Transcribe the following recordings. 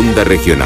Onda Regional.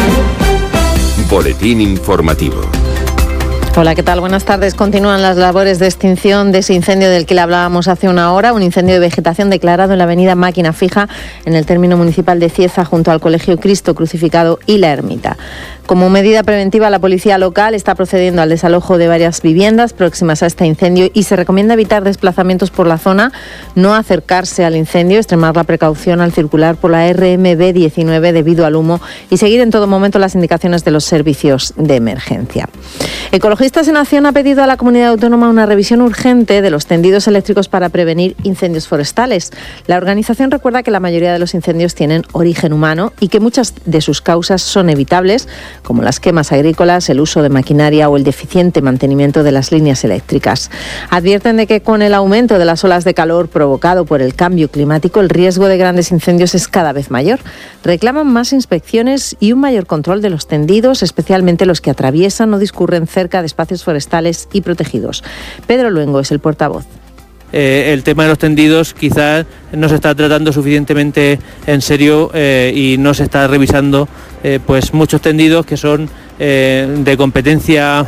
Boletín informativo. Hola, ¿qué tal? Buenas tardes. Continúan las labores de extinción de ese incendio del que le hablábamos hace una hora, un incendio de vegetación declarado en la avenida Máquina Fija, en el término municipal de Cieza, junto al Colegio Cristo Crucificado y la Ermita. Como medida preventiva, la policía local está procediendo al desalojo de varias viviendas próximas a este incendio y se recomienda evitar desplazamientos por la zona, no acercarse al incendio, extremar la precaución al circular por la RMB 19 debido al humo y seguir en todo momento las indicaciones de los servicios de emergencia. Ecologistas en Acción ha pedido a la comunidad autónoma una revisión urgente de los tendidos eléctricos para prevenir incendios forestales. La organización recuerda que la mayoría de los incendios tienen origen humano y que muchas de sus causas son evitables, como las quemas agrícolas, el uso de maquinaria o el deficiente mantenimiento de las líneas eléctricas. Advierten de que con el aumento de las olas de calor provocado por el cambio climático, el riesgo de grandes incendios es cada vez mayor. Reclaman más inspecciones y un mayor control de los tendidos, especialmente los que atraviesan o discurren cerca de espacios forestales y protegidos. Pedro Luengo es el portavoz. El tema de los tendidos quizás no se está tratando suficientemente en serio y no se está revisando pues muchos tendidos que son de competencia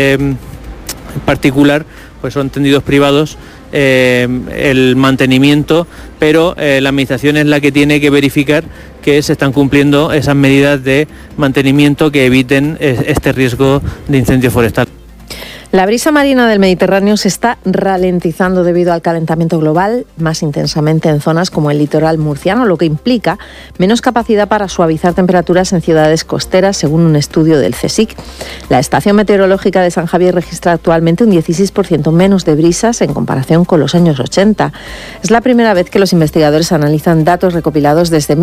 particular, pues son tendidos privados, el mantenimiento, pero la administración es la que tiene que verificar que se están cumpliendo esas medidas de mantenimiento que eviten este riesgo de incendio forestal. La brisa marina del Mediterráneo se está ralentizando debido al calentamiento global, más intensamente en zonas como el litoral murciano, lo que implica menos capacidad para suavizar temperaturas en ciudades costeras, según un estudio del CSIC. La estación meteorológica de San Javier registra actualmente un 16% menos de brisas en comparación con los años 80. Es la primera vez que los investigadores analizan datos recopilados desde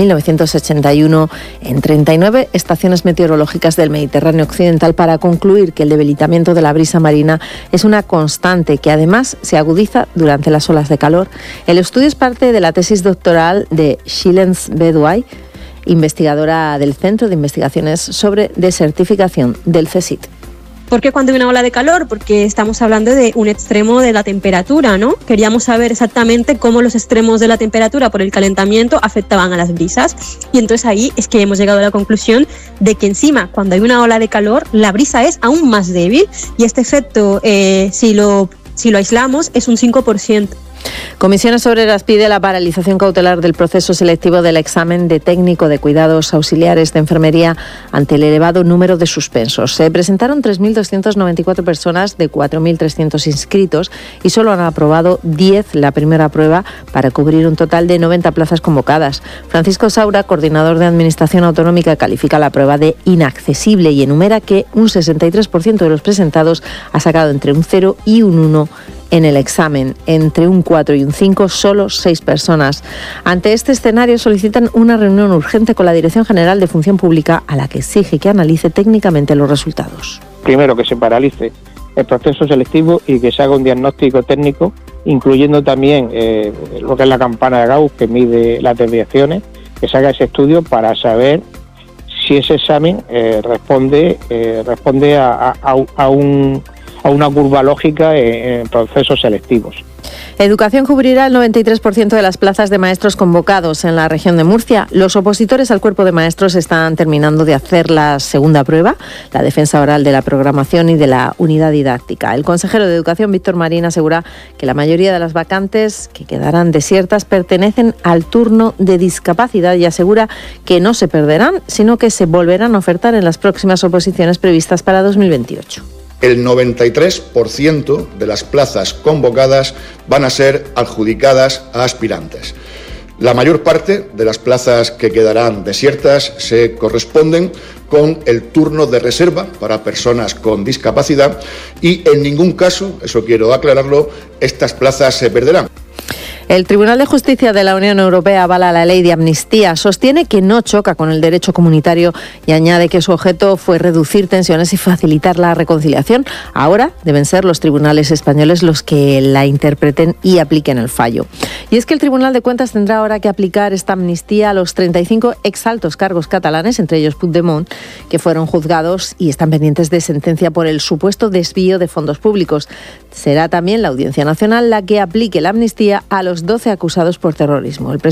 1981 en 39 estaciones meteorológicas del Mediterráneo occidental para concluir que el debilitamiento de la brisa marina es una constante que además se agudiza durante las olas de calor. El estudio es parte de la tesis doctoral de Shilens Bedouay, investigadora del Centro de Investigaciones sobre Desertificación del CSIC. ¿Por qué cuando hay una ola de calor? Porque estamos hablando de un extremo de la temperatura, ¿no? Queríamos saber exactamente cómo los extremos de la temperatura por el calentamiento afectaban a las brisas. Y entonces ahí es que hemos llegado a la conclusión de que encima, cuando hay una ola de calor, la brisa es aún más débil y este efecto, si lo aislamos, es un 5%. Comisiones Obreras pide la paralización cautelar del proceso selectivo del examen de técnico de cuidados auxiliares de enfermería ante el elevado número de suspensos. Se presentaron 3.294 personas de 4.300 inscritos y solo han aprobado 10 la primera prueba para cubrir un total de 90 plazas convocadas. Francisco Saura, coordinador de Administración Autonómica, califica la prueba de inaccesible y enumera que un 63% de los presentados ha sacado entre un 0 y un 1 en el examen. Entre un 4 y un 5, solo 6 personas. Ante este escenario solicitan una reunión urgente con la Dirección General de Función Pública, a la que exige que analice técnicamente los resultados. Primero, que se paralice el proceso selectivo y que se haga un diagnóstico técnico, incluyendo también lo que es la campana de Gauss, que mide las desviaciones, que se haga ese estudio para saber si ese examen responde a una curva lógica en procesos selectivos. Educación cubrirá el 93% de las plazas de maestros convocados en la región de Murcia. Los opositores al cuerpo de maestros están terminando de hacer la segunda prueba, la defensa oral de la programación y de la unidad didáctica. El consejero de Educación, Víctor Marín, asegura que la mayoría de las vacantes que quedarán desiertas pertenecen al turno de discapacidad y asegura que no se perderán, sino que se volverán a ofertar en las próximas oposiciones previstas para 2028. El 93% de las plazas convocadas van a ser adjudicadas a aspirantes. La mayor parte de las plazas que quedarán desiertas se corresponden con el turno de reserva para personas con discapacidad y en ningún caso, eso quiero aclararlo, estas plazas se perderán. El Tribunal de Justicia de la Unión Europea avala la ley de amnistía, sostiene que no choca con el derecho comunitario y añade que su objeto fue reducir tensiones y facilitar la reconciliación. Ahora deben ser los tribunales españoles los que la interpreten y apliquen el fallo. Y es que el Tribunal de Cuentas tendrá ahora que aplicar esta amnistía a los 35 exaltos cargos catalanes, entre ellos Puigdemont, que fueron juzgados y están pendientes de sentencia por el supuesto desvío de fondos públicos. Será también la Audiencia Nacional la que aplique la amnistía a los 12 acusados por terrorismo.